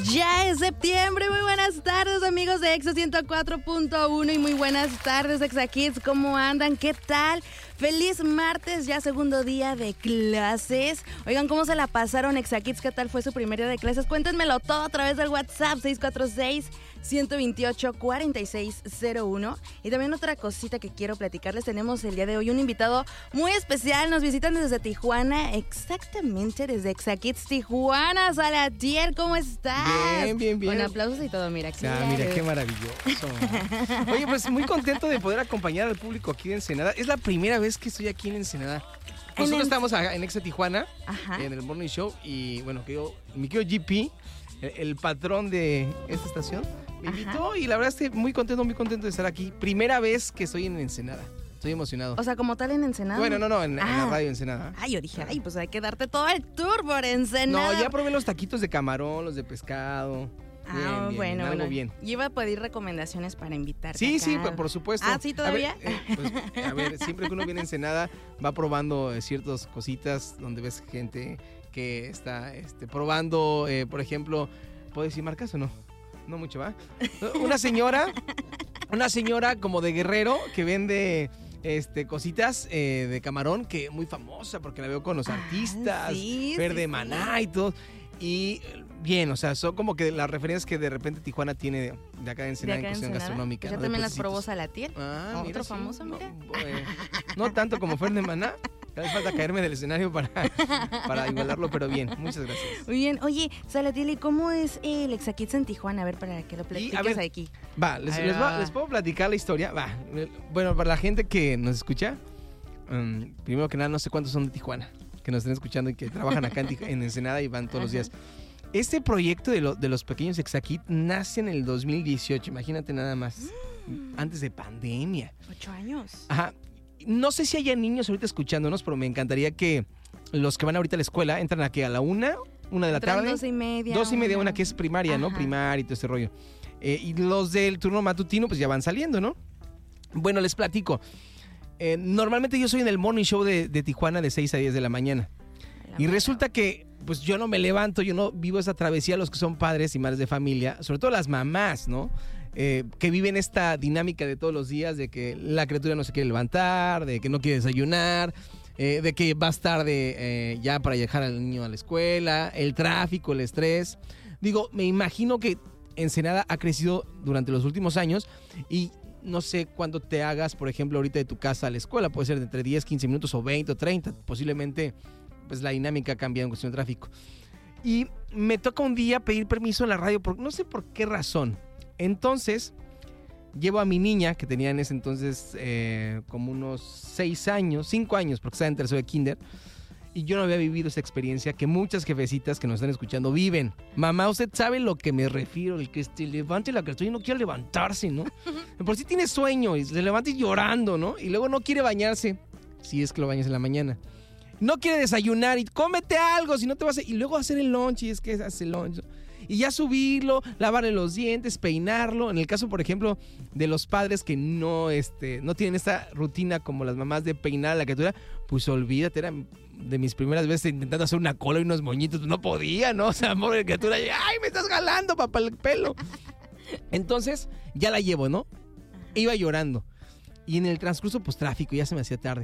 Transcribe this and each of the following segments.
Ya es septiembre, muy buenas tardes amigos de EXA 104.1 y muy buenas tardes EXA Kids, ¿cómo andan? ¿Qué tal? Feliz martes, ya segundo día de clases. Oigan, ¿cómo se la pasaron EXA Kids? ¿Qué tal fue su primer día de clases? Cuéntenmelo todo a través del WhatsApp 646-128-4601. Y también otra cosita que quiero platicarles, tenemos el día de hoy un invitado muy especial, nos visitan desde Tijuana, exactamente desde EXA Kids Tijuana. Salatiel, ¿cómo estás? Bien. Con aplausos y todo, mira. Mira, qué maravilloso. Oye, pues muy contento de poder acompañar al público aquí de Ensenada. Es la primera vez que estoy aquí en Ensenada. Nosotros estamos en EXA Tijuana, en el Morning Show, y bueno, mi querido GP, el patrón de esta estación, me invitó y la verdad estoy muy contento de estar aquí. Primera vez que estoy en Ensenada. Estoy emocionado. O sea, como tal en Ensenada. Bueno, no, en la radio Ensenada. Yo dije, pues hay que darte todo el tour por Ensenada. No, ya probé los taquitos de camarón, los de pescado. Bien, algo bien. Yo iba a pedir recomendaciones para invitarte. Sí, por supuesto. ¿Sí todavía? A ver, siempre que uno viene a Ensenada va probando ciertas cositas donde ves gente que está probando, por ejemplo, ¿puedo decir marcas o no? No mucho, ¿va? Una señora como de Guerrero que vende cositas de camarón, que muy famosa porque la veo con los artistas, Verde Maná y todo. Y bien, o sea, son como que las referencias que de repente Tijuana tiene de acá de Ensenada en cuestión gastronómica. Pues ya también las probó Salatiel. Otro famoso, mira. No tanto como Verde Maná. Hace falta caerme del escenario para igualarlo, pero bien, muchas gracias. Muy bien. Oye, Salatiel, ¿y cómo es el EXA Kids en Tijuana? A ver, para que lo platiques aquí. Les puedo platicar la historia. Bueno, para la gente que nos escucha, primero que nada, no sé cuántos son de Tijuana, que nos estén escuchando y que trabajan acá en Ensenada y van todos los días. Este proyecto de los pequeños EXA Kids nace en el 2018, imagínate nada más, antes de pandemia. 8 años. Ajá. No sé si haya niños ahorita escuchándonos, pero me encantaría que los que van ahorita a la escuela entran aquí a la una de la tarde. 2:30. 2:30, una que es primaria, ¿no? Primaria y todo este rollo. Y los del turno matutino, pues ya van saliendo, ¿no? Bueno, les platico. Normalmente yo soy en el Morning Show de Tijuana de 6 a 10 de la mañana. Y resulta que, pues yo no me levanto, yo no vivo esa travesía, los que son padres y madres de familia, sobre todo las mamás, ¿no? Que viven esta dinámica de todos los días, de que la criatura no se quiere levantar, de que no quiere desayunar, de que vas tarde ya para dejar al niño a la escuela, el tráfico, el estrés. Digo, me imagino que Ensenada ha crecido durante los últimos años y no sé cuándo te hagas, por ejemplo, ahorita de tu casa a la escuela, puede ser de entre 10, 15 minutos o 20 o 30, posiblemente pues la dinámica ha cambiado en cuestión de tráfico. Y me toca un día pedir permiso en la radio, no sé por qué razón. Entonces, llevo a mi niña, que tenía en ese entonces como unos 5 años, porque estaba en tercero de kinder, y yo no había vivido esa experiencia que muchas jefecitas que nos están escuchando viven. Mamá, usted sabe lo que me refiero, el que se levante la criatura y no quiere levantarse, ¿no? Por si tiene sueño y se levanta llorando, ¿no? Y luego no quiere bañarse, si es que lo bañas en la mañana. No quiere desayunar y cómete algo, si no te vas a... Y luego hacer el lunch, y es que hace el lunch. Y ya subirlo, lavarle los dientes, peinarlo. En el caso, por ejemplo, de los padres que no tienen esta rutina como las mamás de peinar a la criatura, pues olvídate, era de mis primeras veces intentando hacer una cola y unos moñitos, no podía, ¿no? O sea, pobre criatura, ¡ay, me estás jalando, papá, el pelo! Entonces, ya la llevo, ¿no? Iba llorando. Y en el transcurso, pues tráfico, ya se me hacía tarde.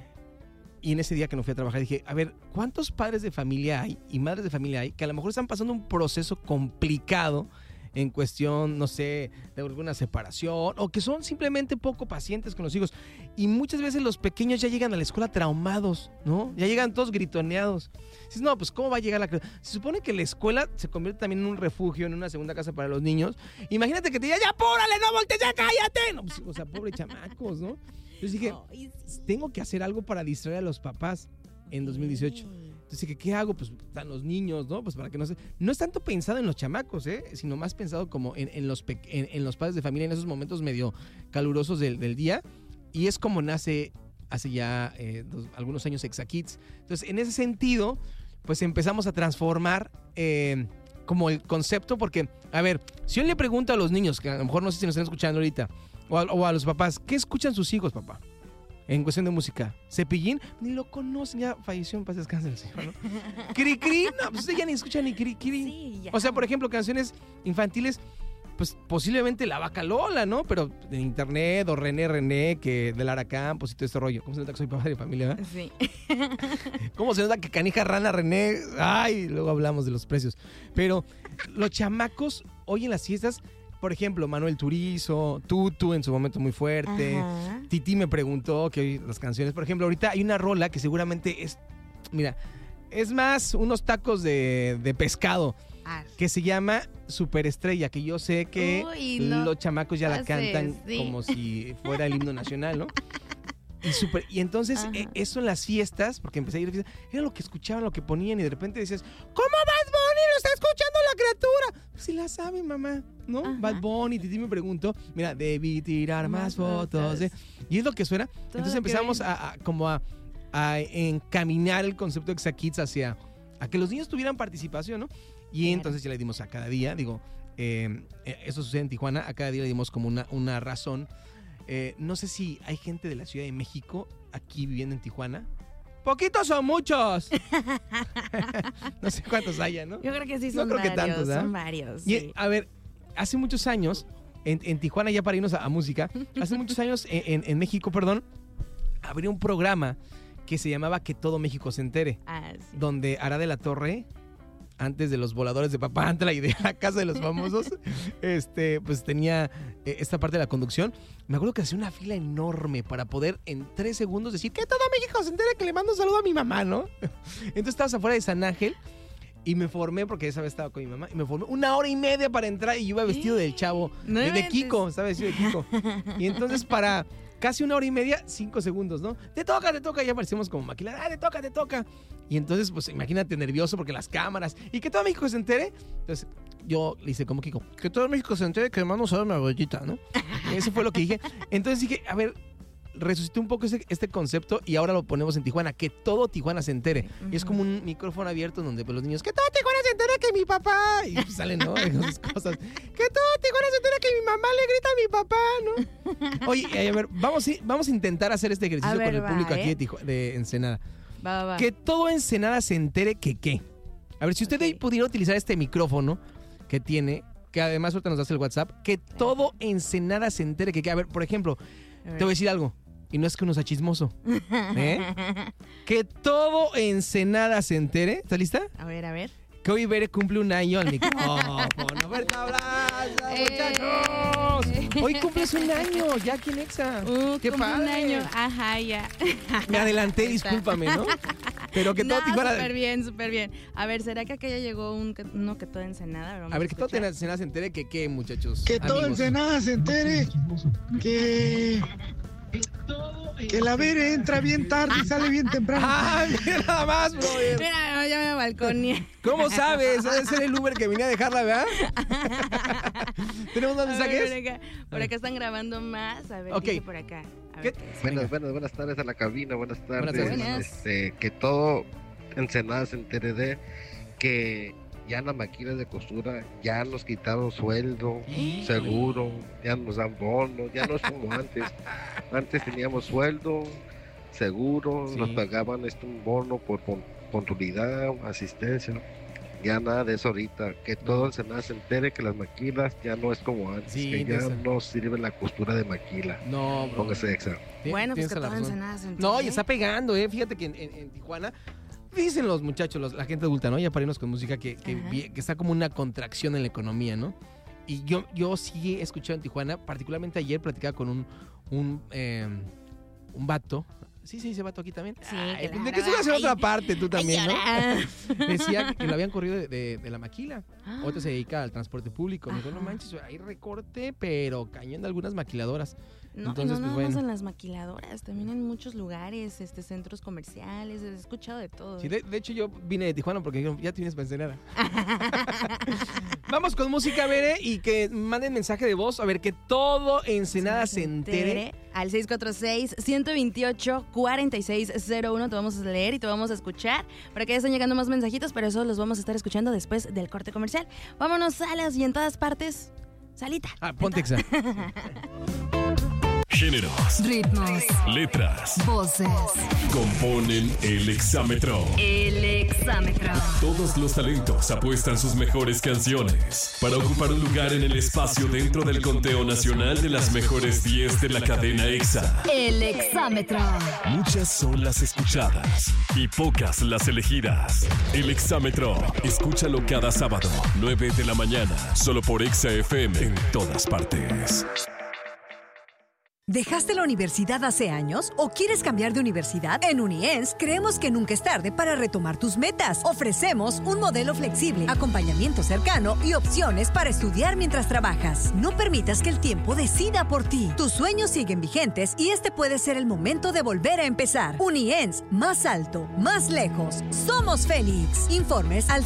Y en ese día que no fui a trabajar dije, a ver, ¿cuántos padres de familia hay y madres de familia hay que a lo mejor están pasando un proceso complicado en cuestión, no sé, de alguna separación o que son simplemente poco pacientes con los hijos? Y muchas veces los pequeños ya llegan a la escuela traumados, ¿no? Ya llegan todos gritoneados. Dices, no, pues ¿cómo va a llegar la criatura? Se supone que la escuela se convierte también en un refugio, en una segunda casa para los niños. Imagínate que te diga, ya apúrale, no voltees, ya cállate. No, pues, o sea, pobre chamacos, ¿no? Entonces dije, tengo que hacer algo para distraer a los papás en 2018. Entonces dije, ¿qué hago? Pues están los niños, ¿no? Pues para que no se... No es tanto pensado en los chamacos, sino más pensado como en los padres de familia en esos momentos medio calurosos del día. Y es como nace hace ya algunos años EXA Kids. Entonces, en ese sentido, pues empezamos a transformar como el concepto, porque, a ver, si yo le pregunto a los niños, que a lo mejor no sé si nos están escuchando ahorita, o a los papás, ¿qué escuchan sus hijos, papá? en cuestión de música. Cepillín, ni lo conocen, ya falleció, en paz descanse el señor, ¿no? Cri-cri, no, pues usted ya ni escucha ni cri-cri. Sí, ya. O sea, por ejemplo, canciones infantiles, pues posiblemente La Vaca Lola, ¿no? Pero en internet, o René, que de Lara Campos y todo este rollo. ¿Cómo se nota que soy padre de familia, verdad? Sí. ¿Cómo se nota que Canija Rana René? Ay, luego hablamos de los precios. Pero los chamacos hoy en las fiestas, por ejemplo, Manuel Turizo, Tutu en su momento muy fuerte. Ajá. Titi me preguntó que hoy las canciones, por ejemplo, ahorita hay una rola que seguramente es, mira, es más unos tacos de pescado, que se llama Superestrella, que yo sé que Uy, no los chamacos ya la pases, cantan sí. como si fuera el himno nacional, ¿no? Y entonces Ajá. eso en las fiestas, porque empecé a ir a fiestas, era lo que escuchaban, lo que ponían, y de repente decías, ¿cómo Bad Bunny lo está escuchando la criatura? Pues si la sabe, mamá, ¿no? Ajá. Bad Bunny, Titi me preguntó, mira, debí tirar más fotos. Y es lo que suena. Entonces empezamos a encaminar el concepto de Exa Kids hacia a que los niños tuvieran participación, ¿no? Y Claro. entonces ya le dimos a cada día, digo, eso sucede en Tijuana, a cada día le dimos como una razón. No sé si hay gente de la Ciudad de México aquí viviendo en Tijuana. Poquitos o muchos. No sé cuántos haya, ¿no? Yo creo que sí No son creo que varios, tantos, ¿verdad? son varios. Y, Sí. a ver, hace muchos años, en Tijuana, ya para irnos a música, hace muchos años en México, perdón, habría un programa que se llamaba Que Todo México se entere, Sí. donde Ara de la Torre, antes de los voladores de Papantla y de la Casa de los Famosos, pues tenía esta parte de la conducción. Me acuerdo que hacía una fila enorme para poder en 3 segundos decir que todo México se entere que le mando un saludo a mi mamá, ¿no? Entonces estabas afuera de San Ángel y me formé, porque esa vez estaba con mi mamá, y me formé 1 hora y media para entrar y yo iba vestido del Chavo, No de inventes. Kiko, estaba vestido de Kiko. Y entonces para casi 1 hora y media, 5 segundos, ¿no? Te toca, ya aparecimos como maquila, te toca. Y entonces, pues imagínate nervioso porque las cámaras, y que todo México se entere. Entonces yo le hice como Kiko, que todo México se entere que le mando un saludo a mi abuelita, ¿no? Eso fue lo que dije. Entonces dije, a ver, resucité un poco este concepto y ahora lo ponemos en Tijuana, que todo Tijuana se entere. Y es como un micrófono abierto donde pues, los niños, que todo Tijuana se entere que mi papá, y pues, salen, ¿no? Esas cosas. Que todo Tijuana se entere que mi mamá le grita a mi papá, ¿no? Oye, a ver, vamos a intentar hacer este ejercicio ver, con el público va, aquí de Ensenada. Va. Que todo Ensenada se entere que qué. A ver, si usted Ok. pudiera utilizar este micrófono que tiene, que además ahorita nos das el WhatsApp, que todo Ensenada se entere que qué. A ver, por ejemplo, A ver. te voy a decir algo. Y no es que uno sea chismoso. Que todo Ensenada se entere. ¿Estás lista? A ver. Que hoy Bere cumple 1 año al micrófono. ¡Fuerte abrazo, muchachos! Hoy cumples 1 año, ya aquí en Exa. ¡Qué cumple padre! un año. Ajá, ya. Me adelanté, Ahí está. discúlpame, ¿no? Pero que todo No, Tijuana... súper bien. A ver, ¿será que acá ya llegó uno que todo Ensenada? Vamos A ver, que todo escuchar. Ensenada se entere que qué, muchachos. Que todo amigos. Ensenada se entere que la Bere entra bien tarde y sale bien temprano. ¡Ah, mira nada más, brother! Mira, ya me balconé. ¿Cómo sabes? Debe ser el Uber que venía a dejarla, ¿verdad? ¿Tenemos más mensajes? Por acá están grabando más. A ver, Ok. dice por acá. A ver ¿Qué? qué dice. Buenas tardes a la cabina, buenas tardes. Buenas tardes. Que todo Ensenada se entere de que ya en las máquinas de costura ya nos quitaron sueldo, seguro, ya nos dan bonos, ya no es como antes. Antes teníamos sueldo, seguro, Sí. nos pagaban un bono por puntualidad, asistencia. Ya nada de eso ahorita, que todo Ensenada se entere que las maquilas ya no es como antes, Sí, que ya interesante. no sirve la costura de maquila. No, bro. Póngase Exa. Bueno, pues Tienes que la todo razón. Ensenada se entere. No, y está pegando, ¿eh? Fíjate que en Tijuana, dicen los muchachos, la gente adulta, ¿no? Ya para irnos con música, que Ajá. está como una contracción en la economía, ¿no? Y yo sí he escuchado en Tijuana, particularmente ayer platicaba con un vato. Sí, se dice vato aquí también. Sí, Ay, claro. ¿de qué se hacer Ay, otra parte tú también, Ay, no? ahora. Decía que lo habían corrido de la maquila. Otro se dedica al transporte público. Me dijo, no Ajá. manches, hay recorte, pero cañón de algunas maquiladoras. No, Entonces, no nada pues, más bueno. en las maquiladoras, también en muchos lugares, centros comerciales, he escuchado de todo. Sí, de hecho yo vine de Tijuana porque dijeron, ya tienes para Ensenada. Vamos con música, Bere, y que manden mensaje de voz. A ver, que todo Ensenada se entere. Al 646-128-4601 te vamos a leer y te vamos a escuchar para que ya estén llegando más mensajitos, pero eso los vamos a estar escuchando después del corte comercial. Vámonos, salas y en todas partes, salita. Ah, ponte Exa. géneros, ritmos, letras, voces. componen el Exámetro. El Exámetro. Todos los talentos apuestan sus mejores canciones para ocupar un lugar en el espacio dentro del conteo nacional de las mejores 10 de la cadena EXA. El Exámetro. Muchas son las escuchadas y pocas las elegidas. El Exámetro. Escúchalo cada sábado, 9 de la mañana, solo por EXA FM en todas partes. ¿Dejaste la universidad hace años o quieres cambiar de universidad? En UNIENS creemos que nunca es tarde para retomar tus metas. Ofrecemos un modelo flexible, acompañamiento cercano y opciones para estudiar mientras trabajas. No permitas que el tiempo decida por ti. Tus sueños siguen vigentes y este puede ser el momento de volver a empezar. UNIENS, más alto, más lejos. Somos Félix. Informes al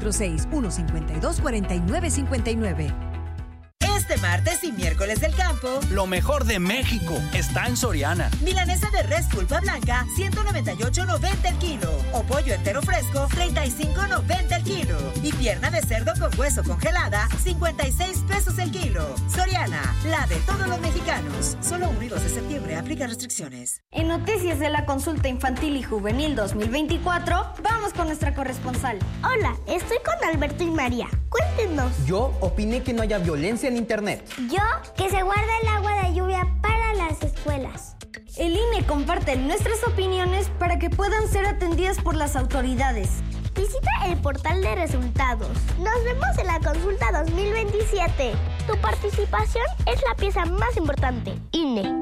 646-152-4959. Este martes y miércoles del campo, lo mejor de México está en Soriana. Milanesa de res pulpa blanca, 198.90 el kilo. O pollo entero fresco, 35.90 el kilo. Y pierna de cerdo con hueso congelada, 56 pesos el kilo. Soriana, la de todos los mexicanos. Solo 1 y 2 de septiembre, aplica restricciones. En noticias de la consulta infantil y juvenil 2024, vamos con nuestra corresponsal. Hola, estoy con Alberto y María. Cuéntenos. Yo opiné que no haya violencia en internet. Yo, que se guarde el agua de lluvia para las escuelas. El INE comparte nuestras opiniones para que puedan ser atendidas por las autoridades. Visita el portal de resultados. Nos vemos en la consulta 2027. Tu participación es la pieza más importante. INE.